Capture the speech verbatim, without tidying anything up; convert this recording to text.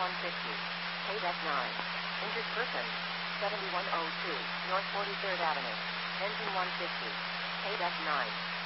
one fifty. Paid F nine. Injured person. seventy-one oh two, North forty-third Avenue. Engine one fifty. Paid F nine.